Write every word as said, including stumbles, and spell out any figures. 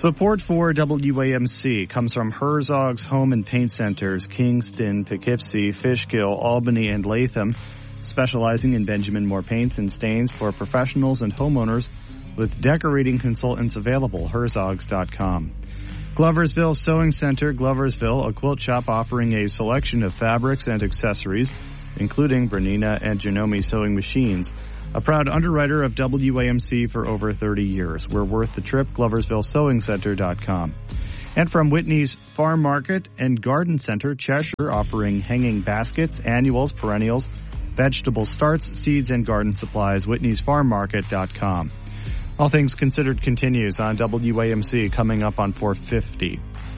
Support for W A M C comes from Herzog's Home and Paint Centers, Kingston, Poughkeepsie, Fishkill, Albany, and Latham, specializing in Benjamin Moore paints and stains for professionals and homeowners with decorating consultants available, herzogs dot com. Gloversville Sewing Center, Gloversville, a quilt shop offering a selection of fabrics and accessories, including Bernina and Janome sewing machines. A proud underwriter of W A M C for over thirty years. We're worth the trip, gloversville sewing center dot com. And from Whitney's Farm Market and Garden Center, Cheshire, offering hanging baskets, annuals, perennials, vegetable starts, seeds, and garden supplies, whitneys farm market dot com. All Things Considered continues on W A M C coming up on four fifty.